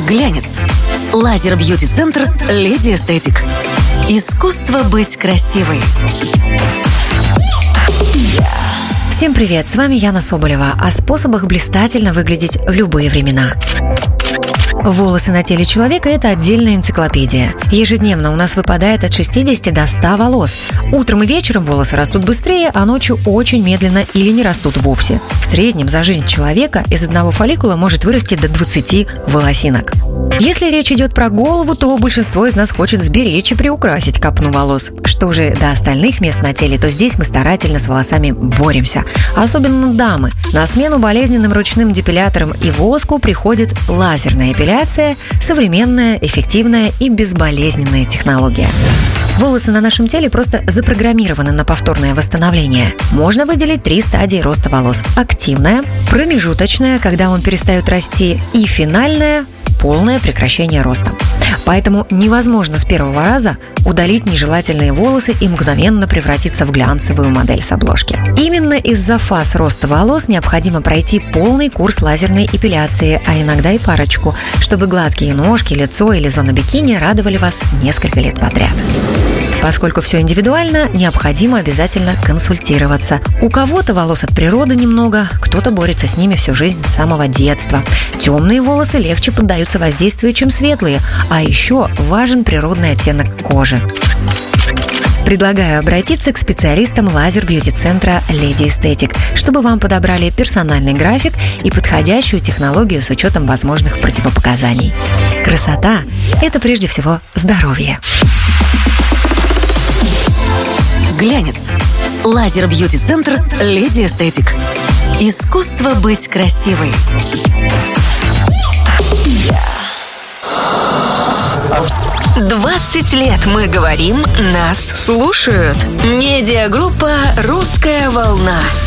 Глянец. Лазер-бьюти-центр «Леди Эстетик». Искусство быть красивой. Всем привет, с вами Яна Соболева о способах блистательно выглядеть в любые времена. Волосы на теле человека – это отдельная энциклопедия. Ежедневно у нас выпадает от 60 до 100 волос. Утром и вечером волосы растут быстрее, а ночью очень медленно или не растут вовсе. В среднем за жизнь человека из одного фолликула может вырасти до 20 волосинок. Если речь идет про голову, то большинство из нас хочет сберечь и приукрасить копну волос. Что же до остальных мест на теле, то здесь мы старательно с волосами боремся. Особенно дамы. На смену болезненным ручным депиляторам и воску приходит лазерная эпиляция, современная, эффективная и безболезненная технология. Волосы на нашем теле просто запрограммированы на повторное восстановление. Можно выделить 3 стадии роста волос. Активная, промежуточная, когда он перестает расти, и финальная – полное прекращение роста. Поэтому невозможно с первого раза удалить нежелательные волосы и мгновенно превратиться в глянцевую модель с обложки. Именно из-за фаз роста волос необходимо пройти полный курс лазерной эпиляции, а иногда и парочку, чтобы гладкие ножки, лицо или зона бикини радовали вас несколько лет подряд. Поскольку все индивидуально, необходимо обязательно консультироваться. У кого-то волос от природы немного, кто-то борется с ними всю жизнь с самого детства. Темные волосы легче поддаются воздействию, чем светлые, а еще важен природный оттенок кожи. Предлагаю обратиться к специалистам лазер-бьюти-центра «Леди Эстетик», чтобы вам подобрали персональный график и подходящую технологию с учетом возможных противопоказаний. Красота – это прежде всего здоровье. Глянец. Лазер-бьюти-центр «Леди Эстетик». Искусство быть красивой. 20 лет мы говорим, нас слушают. Медиагруппа «Русская волна».